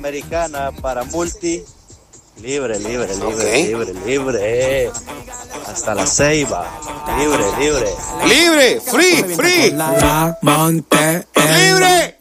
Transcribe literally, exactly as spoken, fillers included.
Americana para Multi. Libre, libre, libre, Ok. libre, libre. Hasta la Ceiba. Libre, libre. Libre, free, free. La monte. Libre.